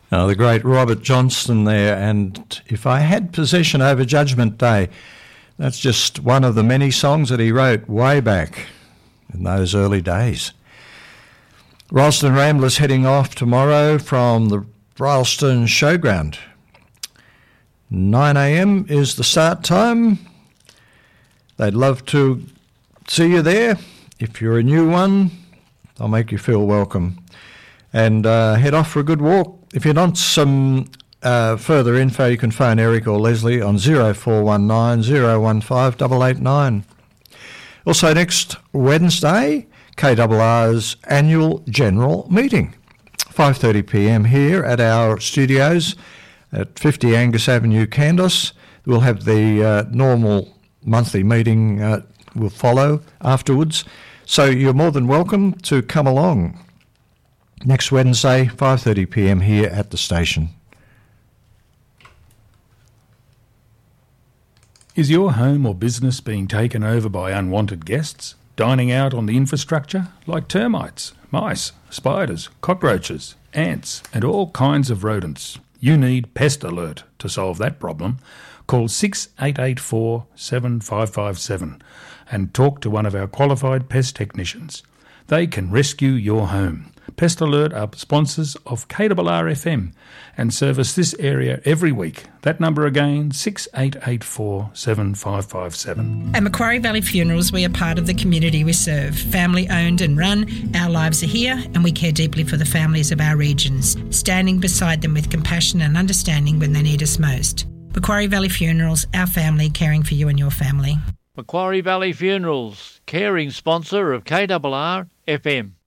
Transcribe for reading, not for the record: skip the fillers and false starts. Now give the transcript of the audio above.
The great Robert Johnston there, and If I Had Possession Over Judgment Day, that's just one of the many songs that he wrote way back in those early days. Rylstone Ramblers heading off tomorrow from the Rylstone Showground. 9 a.m. is the start time. They'd love to see you there. If you're a new one, they'll make you feel welcome. And head off for a good walk. If you want some further info, you can phone Eric or Leslie on 0419 015 889. Also next Wednesday, KRR's annual general meeting, 5:30pm here at our studios at 50 Angus Avenue, Candos. We'll have the normal monthly meeting will follow afterwards. So you're more than welcome to come along. Next Wednesday, 5:30pm here at the station. Is your home or business being taken over by unwanted guests, dining out on the infrastructure like termites, mice, spiders, cockroaches, ants and all kinds of rodents? You need Pest Alert to solve that problem. Call 6884 7557 and talk to one of our qualified pest technicians. They can rescue your home. Pest Alert are sponsors of KRR FM and service this area every week. That number again, 6884 7557. At Macquarie Valley Funerals, we are part of the community we serve. Family owned and run, our lives are here and we care deeply for the families of our regions, standing beside them with compassion and understanding when they need us most. Macquarie Valley Funerals, our family caring for you and your family. Macquarie Valley Funerals, caring sponsor of KRR FM.